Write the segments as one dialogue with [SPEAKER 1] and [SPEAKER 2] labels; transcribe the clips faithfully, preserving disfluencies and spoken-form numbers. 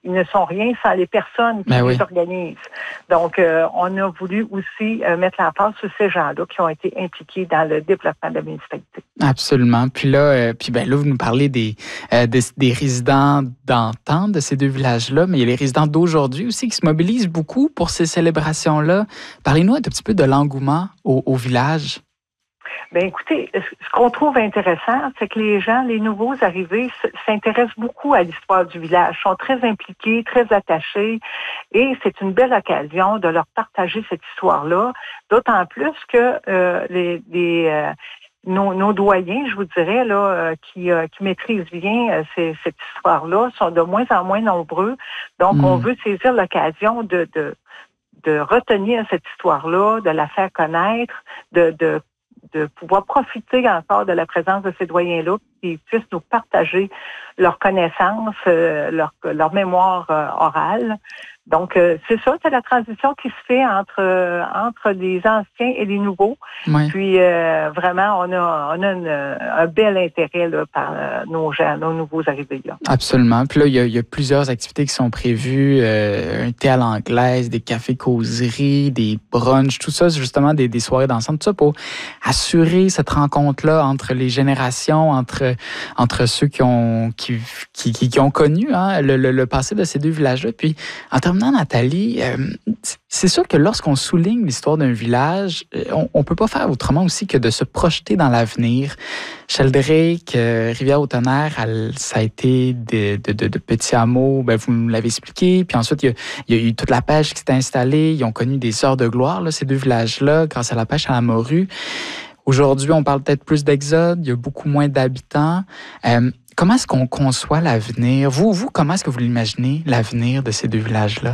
[SPEAKER 1] ils ne sont rien sans les personnes qui
[SPEAKER 2] ben
[SPEAKER 1] les
[SPEAKER 2] oui.
[SPEAKER 1] organisent. Donc, euh, on a voulu aussi euh, mettre l'emphase sur ces gens-là qui ont été impliqués dans le développement de la municipalité.
[SPEAKER 2] Absolument. Puis là, euh, puis ben là, vous nous parlez des, euh, des, des résidents d'antan de ces deux villages-là, mais il y a les résidents d'aujourd'hui aussi qui se mobilisent beaucoup pour ces célébrations-là. Parlez-nous un tout petit peu de l'engouement au, au village.
[SPEAKER 1] Bien, écoutez, ce qu'on trouve intéressant, c'est que les gens, les nouveaux arrivés, s'intéressent beaucoup à l'histoire du village, sont très impliqués, très attachés, et c'est une belle occasion de leur partager cette histoire-là, d'autant plus que euh, les, les euh, nos, nos doyens, je vous dirais, là, euh, qui, euh, qui maîtrisent bien euh, ces, cette histoire-là, sont de moins en moins nombreux. Donc, mmh. on veut saisir l'occasion de, de, de retenir cette histoire-là, de la faire connaître, de, de de pouvoir profiter encore de la présence de ces doyens-là, qui puissent nous partager leurs connaissances, euh, leur, leur mémoire euh, orale. Donc, euh, c'est ça, c'est la transition qui se fait entre euh, entre les anciens et les nouveaux. Oui. Puis, euh, vraiment, on a, on a une, un bel intérêt là, par euh, nos gens, nos nouveaux arrivés. Là.
[SPEAKER 2] Absolument. Puis là, il y, a, il y a plusieurs activités qui sont prévues. Euh, un thé à l'anglaise, des cafés-causeries, des brunchs, tout ça, c'est justement des, des soirées d'ensemble. Tout ça pour assurer cette rencontre-là entre les générations, entre, entre ceux qui ont, qui, qui, qui, qui ont connu hein, le, le, le passé de ces deux villages-là. Puis, en terminant, Nathalie, euh, c'est sûr que lorsqu'on souligne l'histoire d'un village, on ne peut pas faire autrement aussi que de se projeter dans l'avenir. Sheldrake, euh, Rivière-au-Tonnerre, elle, ça a été de, de, de, de petits hameaux, ben, vous nous l'avez expliqué. Puis ensuite, il y, a, il y a eu toute la pêche qui s'est installée. Ils ont connu des heures de gloire, là, ces deux villages-là, grâce à la pêche à la morue. Aujourd'hui, on parle peut-être plus d'exode. Il y a beaucoup moins d'habitants. Euh, Comment est-ce qu'on conçoit l'avenir? Vous, vous, comment est-ce que vous l'imaginez, l'avenir de ces deux villages-là?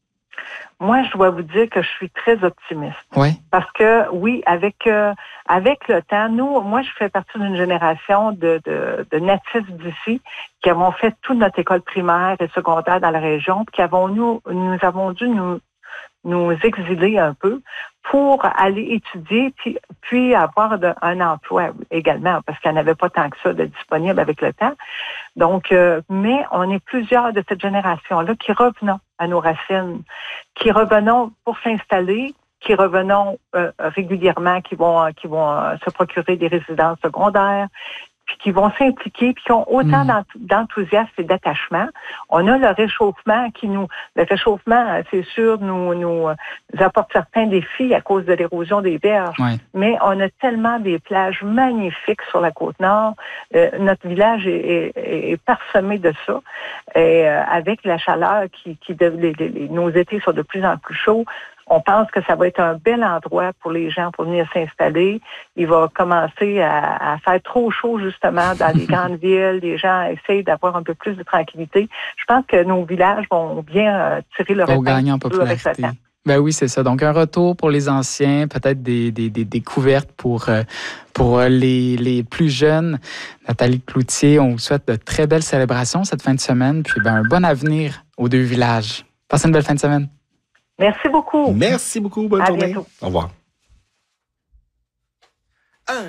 [SPEAKER 1] Moi, je dois vous dire que je suis très optimiste.
[SPEAKER 2] Oui.
[SPEAKER 1] Parce que, oui, avec euh, avec le temps, nous, moi, je fais partie d'une génération de, de, de natifs d'ici qui avons fait toute notre école primaire et secondaire dans la région, puis qui avons, nous, nous avons dû nous nous exiler un peu pour aller étudier puis, puis avoir de, un emploi également, parce qu'il n'y en avait pas tant que ça de disponible avec le temps. Donc, euh, mais on est plusieurs de cette génération-là qui revenons à nos racines, qui revenons pour s'installer, qui revenons euh, régulièrement, qui vont qui vont euh, se procurer des résidences secondaires, puis qui vont s'impliquer, puis qui ont autant mmh. d'enthousiasme et d'attachement. On a le réchauffement qui nous... Le réchauffement, c'est sûr, nous, nous apporte certains défis à cause de l'érosion des berges,
[SPEAKER 2] ouais.
[SPEAKER 1] mais on a tellement des plages magnifiques sur la Côte-Nord. Euh, notre village est, est, est parsemé de ça. Et euh, avec la chaleur, qui, qui de, les, les, nos étés sont de plus en plus chauds, on pense que ça va être un bel endroit pour les gens pour venir s'installer. Il va commencer à, à faire trop chaud, justement, dans les grandes villes. Les gens essayent d'avoir un peu plus de tranquillité. Je pense que nos villages vont bien euh, tirer leur
[SPEAKER 2] épingle en popularité. Avec le temps. Ben oui, c'est ça. Donc, un retour pour les anciens, peut-être des, des, des découvertes pour, euh, pour les, les plus jeunes. Nathalie Cloutier, on vous souhaite de très belles célébrations cette fin de semaine, puis ben, un bon avenir aux deux villages. Passez une belle fin de semaine.
[SPEAKER 1] Merci beaucoup.
[SPEAKER 3] Merci beaucoup. Bonne
[SPEAKER 1] à
[SPEAKER 3] journée.
[SPEAKER 1] Bientôt.
[SPEAKER 3] Au revoir.